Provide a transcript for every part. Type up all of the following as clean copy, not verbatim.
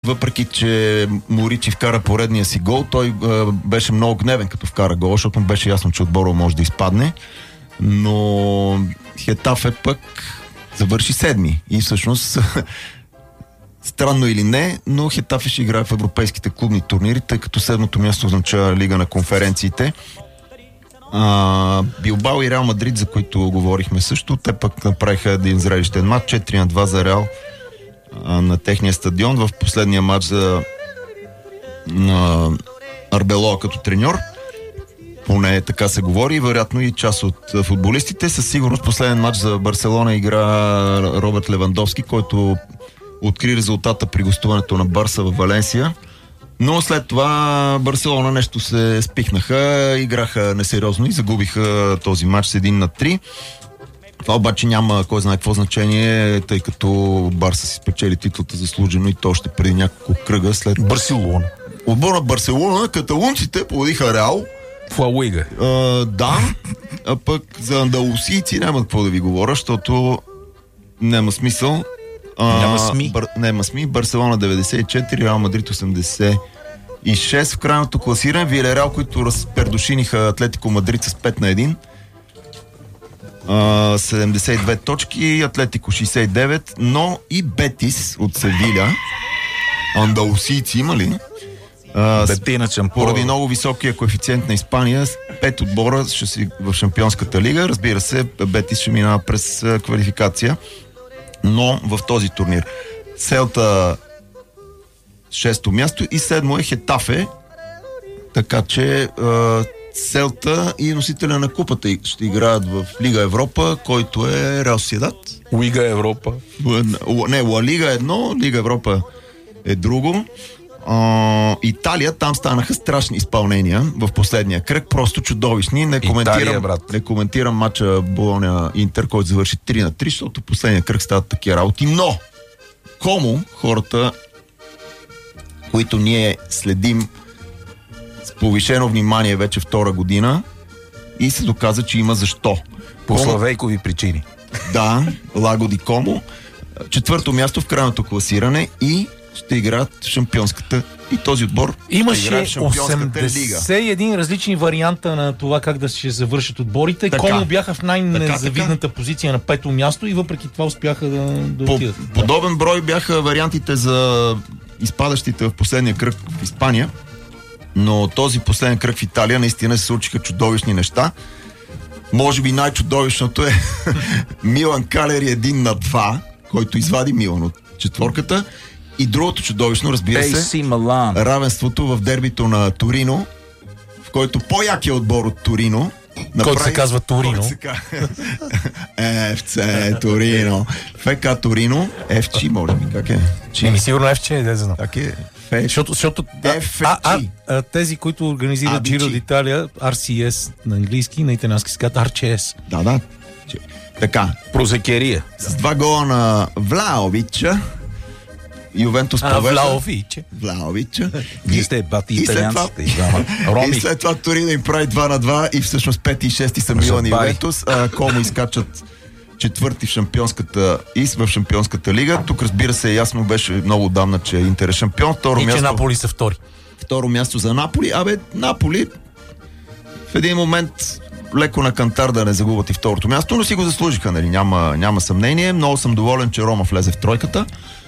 въпреки че Моричи вкара поредния си гол, той беше много гневен като вкара гол, защото му беше ясно, че отбора може да изпадне. Но Хетафе пък завърши седми. И всъщност странно или не, но Хетафе ще играе в европейските клубни турнири, тъй като седмото място означава Лига на конференциите. Билбао и Реал Мадрид, за които говорихме също, те пък направиха един зрелищен матч, 4-2 за Реал на техния стадион в последния матч за Арбелоа като треньор. Поне така се говори, вероятно и част от футболистите. Със сигурност последен матч за Барселона игра Робърт Левандовски, който откри резултата при гостуването на Барса в Валенсия. Но след това Барселона нещо се спихнаха, играха несериозно и загубиха този матч с 1-3. Това обаче няма кой знае какво значение, тъй като Барса си спечели титлата заслужено и то още преди няколко кръга след Барселона. Отбор на Барселона, каталунците победиха Реал. В Ла Лига. Да, а пък за андалусийци няма какво да ви говоря, защото няма смисъл. Няма СМИ. Барселона 94, Реал Мадрид 86 в крайното класиране. Вилереал, които разпердушиниха Атлетико Мадрид с 5-1. 72 точки, Атлетико 69, но и Бетис от Севиля. Андалусийци има ли? Поради много високия коефициент на Испания, 5 отбора ще си в Шампионската лига. Разбира се, Бетис ще минава през квалификация, но в този турнир Селта 6-то място и 7-мо е Хетафе, така че Селта и носителя на купата ще играят в Лига Европа, който е Реал Сосиедад. Лига Европа. Не, Ла Лига е едно, Лига Европа е друго. Италия, там станаха страшни изпълнения в последния кръг, просто чудовищни. Не коментирам матча Болоня-Интер, който завърши 3-3, защото последния кръг стават такива работи. Но Комо, хората, които ние следим с повишено внимание вече втора година, и се доказа, че има защо. По славейкови причини. Да, Лаго ди Комо. 4-то място в крайното класиране и ще играят в Шампионската и този отбор имаше 81 различни варианта на това как да се завършат отборите. Комо бяха в най-незавидната позиция на 5-то място и въпреки това успяха да отидат. Подобен брой бяха вариантите за изпадащите в последния кръг в Испания, но този последен кръг в Италия наистина се случиха чудовищни неща. Може би най-чудовищното е Милан Калери 1-2, който извади Милан от четворката. И другото чудовищно, разбира се, равенството в дербито на Торино, в който по-якият отбор от Торино, който се казва Торино. ФЦ Торино. ФК Торино. ФЧ, може би, как е? Сигурно ФЧ, не знам. Как е? Защото тези, които организират Giro d'Italia, RCS на английски, на италиански се казват RCS. Да. Така. Прозекерия. С 2 гола на Влаовича. Ювентус повежда. Влаовича. Вие сте бати италианците. И след това Торино им прави 2-2 и всъщност 5 и 6 са Милан и Ювентус. Комо изкачат четвърти в Шампионската лига. Тук, разбира се, ясно беше много отдавна, че Интер е шампион. Че Наполи са втори. Второ място за Наполи. Наполи в един момент леко на кантар да не загубят и второто място, но си го заслужиха, нали? Няма съмнение. Много съм доволен, че Рома влезе в тройката.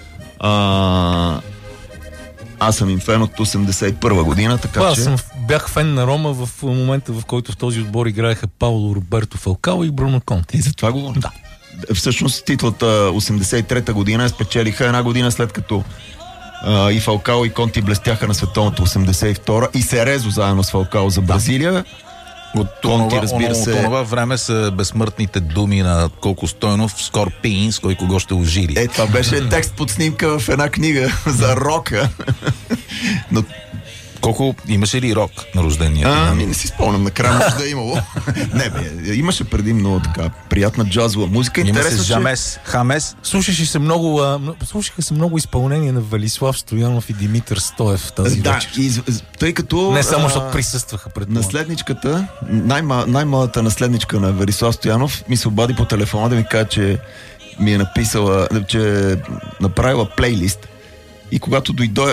Аз съм им фен от 81 година, така че... Бях фен на Рома в момента, в който в този отбор играеха Пауло Роберто Фалкао и Бруно Конте. И за това говорим. Да. Всъщност титлата 83-та година спечелиха една година след като и Фалкао и Конти блестяха на световното 82-та и Серезо заедно с Фалкао за Бразилия. От това време са безсмъртните думи на Колко Стойнов, Скорпин, с кой кого ще ожири. Това беше текст под снимка в една книга за рока. Но... Колко имаше ли рок на рождения? Не си спомням, накрая може да е имало. Имаше предимно така приятна джазова музика. Интересно, Хамес. Слушаха се много изпълнения на Велислав Стоянов и Димитър Стоев тази вечер. Тъй като... Не само защото присъстваха пред това. Наследничката, най-малата наследничка на Велислав Стоянов ми се обади по телефона да ми каже, че ми е написала, че е направила плейлист и когато дойде